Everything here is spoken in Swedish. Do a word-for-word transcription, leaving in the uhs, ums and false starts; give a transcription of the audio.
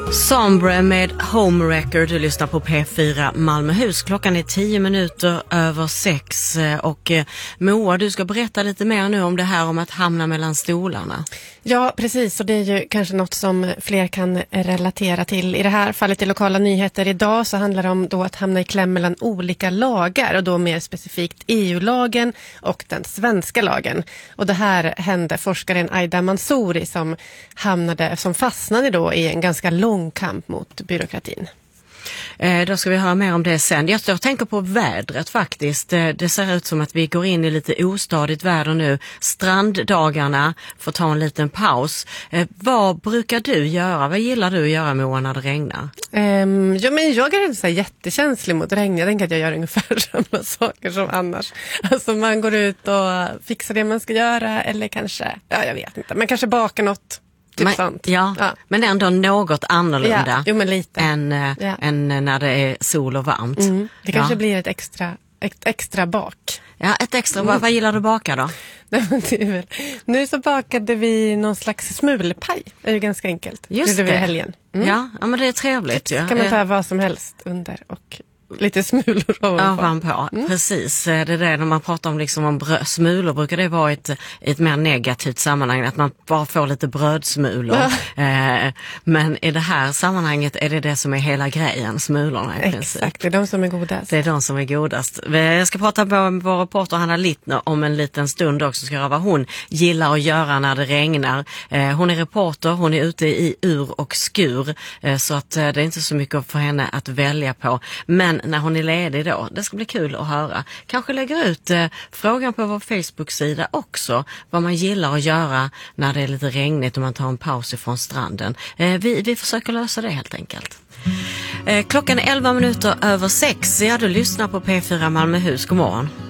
Sombre med Home Record. Du lyssnar på P fyra Malmöhus. Klockan är tio minuter över sex. Och Moa, du ska berätta lite mer nu om det här om att hamna mellan stolarna. Ja, precis. Och det är ju kanske något som fler kan relatera till. I det här fallet i lokala nyheter idag så handlar det om då att hamna i kläm mellan olika lagar. Och då mer specifikt E U-lagen och den svenska lagen. Och det här hände forskaren Aida Mansouri som hamnade, som fastnade då i en ganska lång kamp mot byråkratin. Eh, då ska vi höra mer om det sen. Jag, jag tänker på vädret faktiskt. Eh, det ser ut som att vi går in i lite ostadigt väder nu. Stranddagarna får ta en liten paus. Eh, vad brukar du göra? Vad gillar du att göra, Moa, när det regnar? Um, ja, men jag är inte så jättekänslig mot regn. Jag tänker att jag gör ungefär samma saker som annars. Alltså man går ut och fixar det man ska göra. Eller kanske, ja jag vet inte. Men kanske baka något. Typ men, sånt. Ja, ja, men ändå något annorlunda ja, jo, men lite. Än, ja. än när det är sol och varmt. Mm. Det kanske ja. blir ett extra, ett extra bak. Ja, ett extra. Mm. Vad, vad gillar du baka då? Det är väl. Nu så bakade vi någon slags smulpaj. Det är ju ganska enkelt. Just det. det. Vi helgen. Mm. Ja, ja, men det är trevligt. Ja. Kan man ta vad som helst under och lite smulor ovanpå. Ovanpå. Mm. Precis, det är det när man pratar om, liksom om bröd, smulor brukar det vara ett, ett mer negativt sammanhang, att man bara får lite brödsmulor. Ja. Eh, men i det här sammanhanget är det det som är hela grejen, smulorna i princip. Exakt, det är de som är godast. Det är de som är godast. Jag ska prata med vår reporter Hanna Littner om en liten stund också, ska jag vad hon gillar att göra när det regnar. Eh, hon är reporter, hon är ute i ur och skur, eh, så att eh, det är inte så mycket för henne att välja på. Men när hon är ledig då, det ska bli kul att höra. Kanske lägger ut eh, frågan på vår Facebook-sida också, vad man gillar att göra när det är lite regnigt och man tar en paus ifrån stranden. Eh, vi, vi försöker lösa det helt enkelt. Eh, klockan är elva minuter över sex. Ja, du lyssnar på P fyra Malmöhus. God morgon.